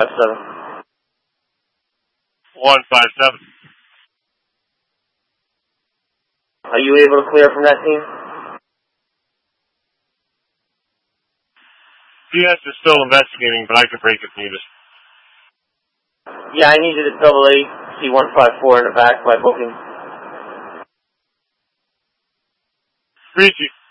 157. Are you able to clear from that team? PS is still investigating, but I can break if needed. Yeah, I need you to double A C-154 in the back by booking. Reach you.